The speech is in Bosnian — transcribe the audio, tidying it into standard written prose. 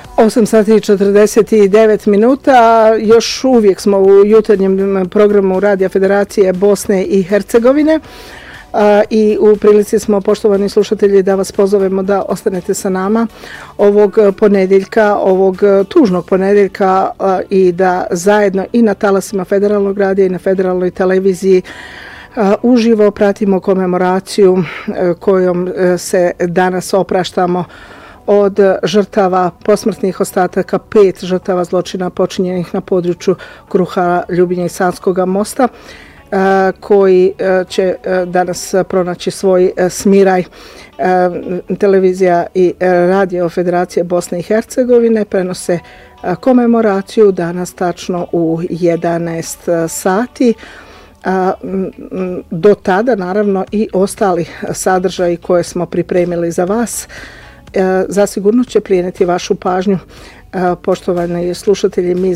8 sati i 49 minuta, još uvijek smo u jutarnjem programu Radija Federacije Bosne i Hercegovine i u prilici smo, poštovani slušatelji, da vas pozovemo da ostanete sa nama ovog ponedjeljka, ovog tužnog ponedjeljka i da zajedno i na talasima Federalnog radija i na Federalnoj televiziji uživo pratimo komemoraciju kojom se danas opraštamo od žrtava posmrtnih ostataka 5 žrtava zločina počinjenih na području Kruha, Ljubinja i Savskog mosta, koji će danas pronaći svoj smiraj. Televizija i radio Federacije Bosne i Hercegovine prenose komemoraciju danas tačno u 11 sati. Do tada naravno i ostali sadržaji koje smo pripremili za vas zasigurno će plijeniti vašu pažnju, poštovani slušatelji. Mi